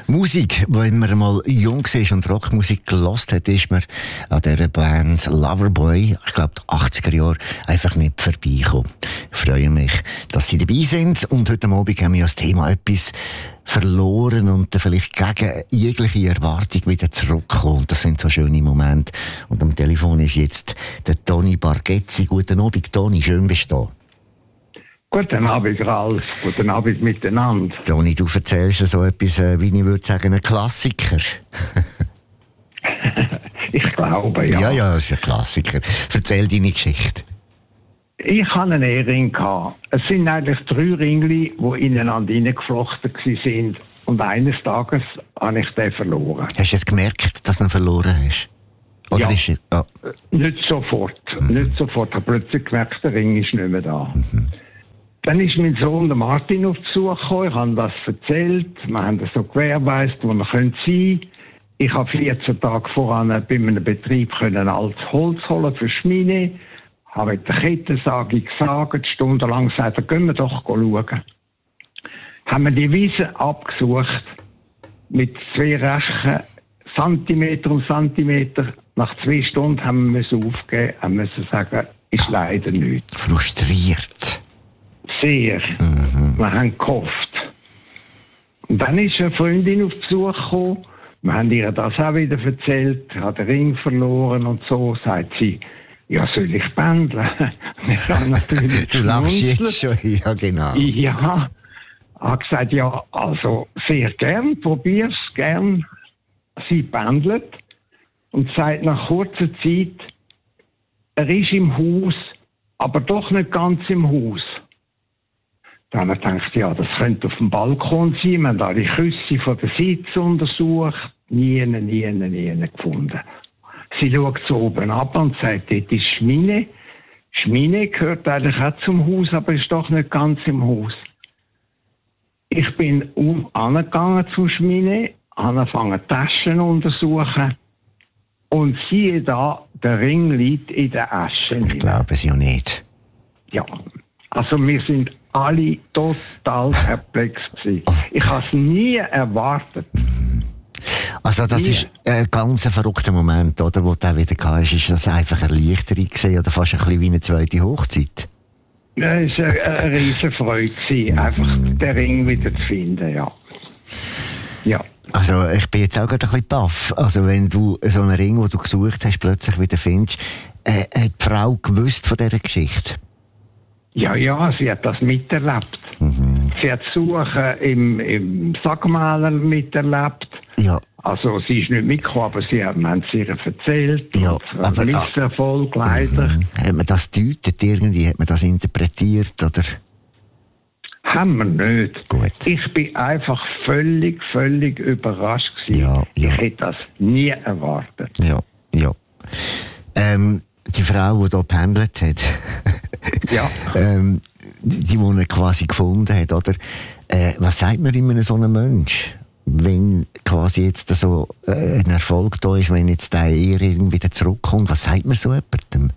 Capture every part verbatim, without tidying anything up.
Musik, wenn man mal jung war und Rockmusik gehört hat, ist man an dieser Band Loverboy, ich glaube die achtziger Jahre, einfach nicht vorbeigekommen. Ich freue mich, dass Sie dabei sind und heute Abend haben wir das Thema etwas verloren und vielleicht gegen jegliche Erwartung wieder zurückkommen. Das sind so schöne Momente. Und am Telefon ist jetzt der Toni Bargetzi. Guten Abend, Toni, schön bist du da. Guten Abend, Ralf. Guten Abend miteinander. Toni, du erzählst so etwas, wie ich würde sagen, ein Klassiker. Ich glaube, ja. Ja, ja, das ist ein Klassiker. Erzähl deine Geschichte. Ich hatte einen Ehering. Es sind eigentlich drei Ringli, die ineinander hineingeflochten waren. Und eines Tages habe ich den verloren. Hast du es gemerkt, dass du ihn verloren hast? Oder ja. Ist er, oh. Nicht sofort. Mhm. Nicht sofort. Ich habe plötzlich gemerkt, der Ring ist nicht mehr da. Mhm. Dann ist mein Sohn, der Martin, auf Besuch gekommen. Ich habe das erzählt. Wir haben das so gewährleistet, wo wir sein können. Ich habe vierzehn Tage voran bei einem Betrieb können altes Holz holen für Schmine. Habe mit der Kettensage gesagt, stundenlang gesagt, gehen wir doch schauen. Haben wir die Wiese abgesucht, mit zwei Rechen, Zentimeter um Zentimeter. Nach zwei Stunden haben wir müssen aufgeben, haben müssen sagen, ist leider nichts. Frustriert. Sehr. Mhm. Wir haben gehofft. Und dann ist eine Freundin auf Besuch gekommen. Wir haben ihr das auch wieder erzählt. Sie hat den Ring verloren und so. Sagt sie, ja, soll ich pendeln? Natürlich du lachst jetzt schon, ja, genau. Ja. Hat gesagt, ja, also sehr gern, probier's gern. Sie pendelt und sagt nach kurzer Zeit, er ist im Haus, aber doch nicht ganz im Haus. Da haben wir gedacht, ja, das könnte auf dem Balkon sein. Wir haben alle Küsse von der Sitze untersucht. Nie, nie, nie gefunden. Sie schaut so oben ab und sagt, dort ist Schmine. Schmine gehört eigentlich auch zum Haus, aber ist doch nicht ganz im Haus. Ich bin um angegangen zu Schmine, habe angefangen Taschen zu untersuchen und siehe da, der Ring liegt in der Asche. Ich glaube es ja nicht. Ja, also wir sind alle total perplex gewesen. Ich habe es nie erwartet. Also das nie. Ist ein ganz verrückter Moment, oder, wo du auch wieder gehabt hast. Ist das einfach eine Erleichterung gewesen, oder fast ein bisschen wie eine zweite Hochzeit? Ja, es war eine, eine riesige Freude gewesen, mhm. einfach den Ring wieder zu finden, ja. Ja. Also ich bin jetzt auch gerade ein bisschen baff. Also wenn du so einen Ring, den du gesucht hast, plötzlich wieder findest, äh, hat die Frau gewusst von dieser Geschichte? Ja, ja, sie hat das miterlebt. Mhm. Sie hat Suchen im, im Sackmaler miterlebt. Ja. Also sie ist nicht mitgekommen, aber sie haben es ihr erzählt. Ja, aber Misserfolg, leider. Mhm. Hat man das gedeutet irgendwie? Hat man das interpretiert, oder? Haben wir nicht. Gut. Ich bin einfach völlig, völlig überrascht gewesen. Ja, ja. Ich hätte das nie erwartet. Ja, ja. Ähm, die Frau, die hier gependelt hat, ja. ähm, die, die ihn quasi gefunden hat, oder? Äh, was sagt man immer so einem Mensch, wenn quasi jetzt so äh, ein Erfolg da ist, wenn jetzt der eher wieder zurückkommt? Was sagt man so jemandem?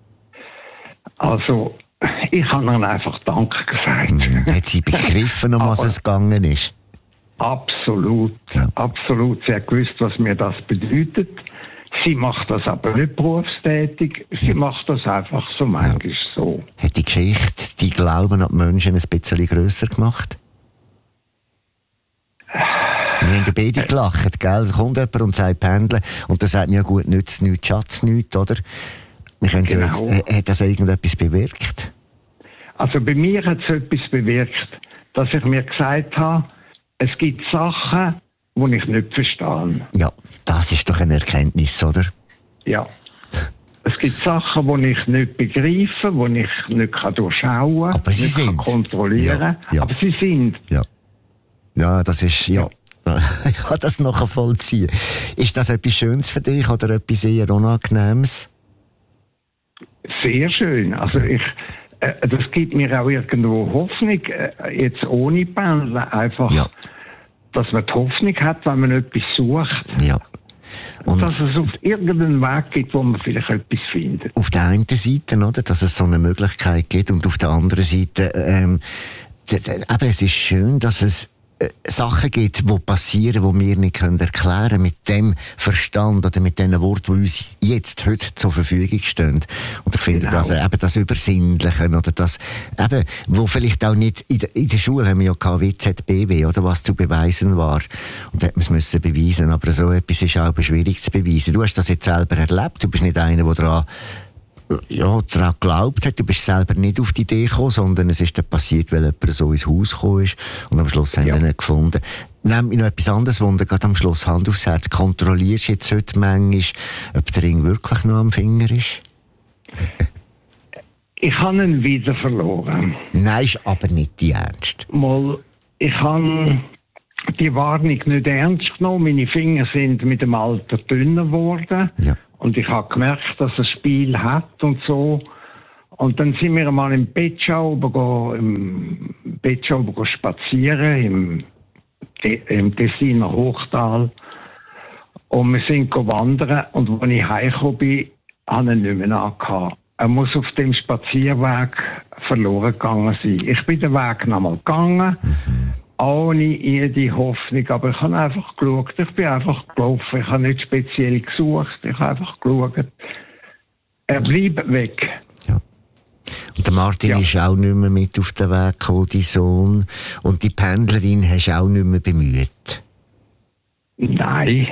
Also, ich habe ihnen einfach Danke gesagt. Mhm. Hat sie begriffen, um was es gegangen ist? Absolut, ja. absolut. Sie hat gewusst, was mir das bedeutet. Sie macht das aber nicht berufstätig. Sie ja. macht das einfach so manchmal ja. so. Hat die Geschichte die Glauben an die Menschen ein bisschen grösser gemacht? Wir haben ja beide gelacht, gell? Da kommt jemand und sagt pendeln und dann sagt man ja gut, nützt nichts, Schatz nichts, oder? Genau. Ja jetzt, hat das irgendetwas bewirkt? Also bei mir hat es etwas bewirkt, dass ich mir gesagt habe, es gibt Sachen, die ich nicht verstehe. Ja, das ist doch eine Erkenntnis, oder? Ja. Es gibt Sachen, die ich nicht begreife, die ich nicht durchschauen kann, aber sie nicht sind. kontrollieren kann. Ja, ja. Aber sie sind. Ja, ja das ist... ja. Ich kann das nachvollziehen. Ist das etwas Schönes für dich oder etwas eher Unangenehmes? Sehr schön. Also ich, äh, das gibt mir auch irgendwo Hoffnung, äh, jetzt ohne Pendeln, einfach, ja. dass man die Hoffnung hat, wenn man etwas sucht. Ja. Und dass es auf irgendeinen Weg gibt, wo man vielleicht etwas findet. Auf der einen Seite, oder, dass es so eine Möglichkeit gibt und auf der anderen Seite, ähm, d- d- eben, es ist schön, dass es äh, Sachen gibt, die passieren, die wir nicht können erklären können, mit dem Verstand oder mit den Worten, die uns jetzt, heute zur Verfügung stehen. Und ich finde, Genau. dass äh, eben das Übersinnliche oder das, eben, wo vielleicht auch nicht, in der, in der Schule haben wir ja gehabt, W Z B W, oder, was zu beweisen war. Und da hat man es müssen beweisen. Aber so etwas ist auch schwierig zu beweisen. Du hast das jetzt selber erlebt. Du bist nicht einer, der daran ja, daran geglaubt hat. Du bist selber nicht auf die Idee gekommen, sondern es ist dann passiert, weil jemand so ins Haus gekommen ist und am Schluss haben Ja. wir ihn gefunden. Nimm mich noch etwas anderes wunder, gerade am Schluss Hand aufs Herz. Kontrollierst du jetzt heute manchmal, ob der Ring wirklich noch am Finger ist? Ich habe ihn wieder verloren. Nein, ist aber nicht die Ernst. Mal, ich habe die Warnung nicht ernst genommen. Meine Finger sind mit dem Alter dünner geworden. Ja. Und ich habe gemerkt, dass er Spiel hat und so. Und dann sind wir mal im Bettschau im Bettschau spazieren, im, im Tessiner Hochtal. Und wir sind wandern. Und als ich heimgekommen bin, habe ich ihn nicht mehr angehabt. Er muss auf dem Spazierweg verloren gegangen sein. Ich bin den Weg nochmal gegangen. Mhm. Ohne jede Hoffnung, aber ich habe einfach geschaut. Ich bin einfach gelaufen. Ich habe nicht speziell gesucht. Ich habe einfach geschaut. Er bleibt weg. Ja. Und der Martin Ja. ist auch nicht mehr mit auf den Weg gekommen, dein Sohn. Und die Pendlerin hast du auch nicht mehr bemüht. Nein.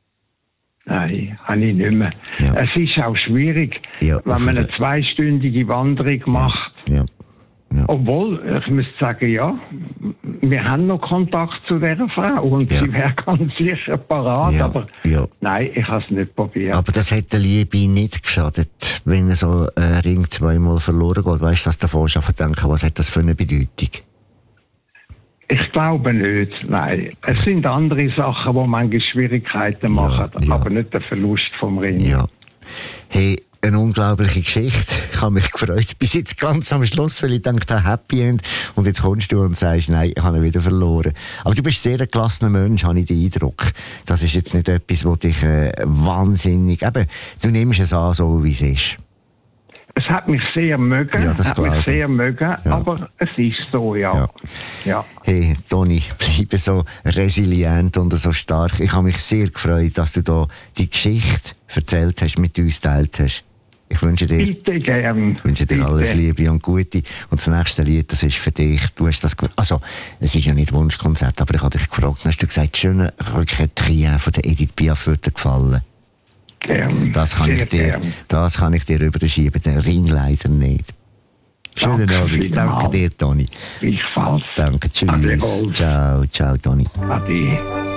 Nein, habe ich nicht mehr. Ja. Es ist auch schwierig, Ja, wenn man eine offenbar. zweistündige Wanderung macht. Ja. Ja. Obwohl, ich müsste sagen, ja, wir haben noch Kontakt zu dieser Frau und Ja. sie wäre ganz sicher parat, Ja, aber ja. nein, ich habe es nicht probiert. Aber das hat der Liebe nicht geschadet, wenn so ein Ring zweimal verloren geht. Weißt du, dass du davor schon denken, was hat das für eine Bedeutung? Ich glaube nicht, nein. Es sind andere Sachen, die manchmal Schwierigkeiten machen, ja. aber nicht der Verlust vom Ring. Ja. Hey, eine unglaubliche Geschichte. Ich habe mich gefreut. Bis jetzt ganz am Schluss, weil ich dachte, Happy End. Und jetzt kommst du und sagst, nein, ich habe ihn wieder verloren. Aber du bist sehr ein gelassener Mensch, habe ich den Eindruck. Das ist jetzt nicht etwas, was dich äh, wahnsinnig... Eben, du nimmst es an, so wie es ist. Es hat mich sehr mögen, Ja, das hat mich glaube ich. sehr mögen, Ja. aber es ist so, ja. Ja. ja. Hey, Toni, bleibe so resilient und so stark. Ich habe mich sehr gefreut, dass du da die Geschichte erzählt hast, mit uns geteilt hast. Ich wünsche dir, Bitte gern. ich wünsche dir Bitte. alles Liebe und Gute. Und das nächste Lied, das ist für dich. Du hast das, ge- also, es ist ja nicht Wunschkonzert, aber ich habe dich gefragt, hast du gesagt, schöne Rückkehr von der Edith Piaf würde dir gefallen? Gern. Das kann sehr ich dir, gern. das kann ich dir überschieben, den Ring leider nicht. Schönen Danke Abend. vielmals. Danke dir, Toni. Gleichfalls. Danke, tschüss. Ade wohl. Ciao, ciao, Toni. Ade.